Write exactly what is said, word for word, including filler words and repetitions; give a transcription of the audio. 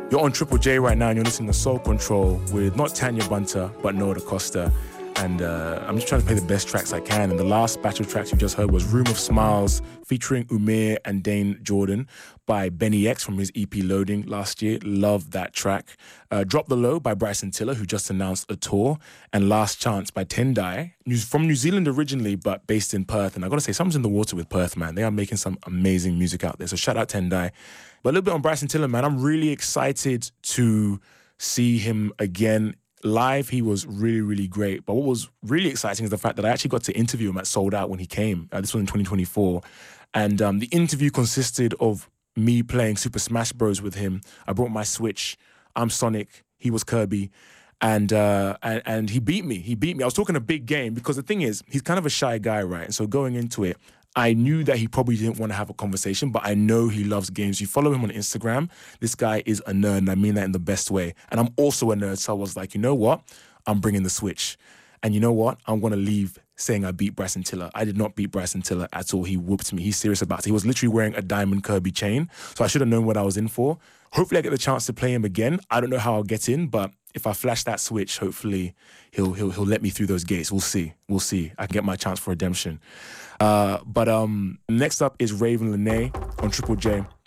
You're on Triple J right now and you're listening to Soul Control with not Tanya Bunter, but Noah Da Costa. And uh, I'm just trying to play the best tracks I can. And the last batch of tracks you just heard was Room of Smiles featuring Umir and Dane Jordan by Benny X from his E P Loading last year. Love that track. Uh, Drop the Low by Bryson Tiller, who just announced a tour. And Last Chance by Tendai, from New Zealand originally, but based in Perth. And I got to say, something's in the water with Perth, man. They are making some amazing music out there. So shout out Tendai. But a little bit on Bryson Tiller, man. I'm really excited to see him again live. He was really, really great. But what was really exciting is the fact that I actually got to interview him at Sold Out when he came. Uh, this was in twenty twenty-four. And um, the interview consisted of me playing Super Smash Bros. With him. I brought my Switch. I'm Sonic. He was Kirby. And, uh, and and he beat me. He beat me. I was talking a big game because the thing is, he's kind of a shy guy, right? And so going into it, I knew that he probably didn't want to have a conversation, but I know he loves games. You follow him on Instagram. This guy is a nerd, and I mean that in the best way. And I'm also a nerd, so I was like, you know what? I'm bringing the Switch. And you know what? I'm going to leave saying I beat Bryson Tiller. I did not beat Bryson Tiller at all. He whooped me. He's serious about it. He was literally wearing a diamond Kirby chain, so I should have known what I was in for. Hopefully I get the chance to play him again. I don't know how I'll get in, but if I flash that Switch, hopefully he'll he'll he'll let me through those gates. We'll see. We'll see. I can get my chance for redemption. Uh, but um, next up is Raven Lenae on Triple J.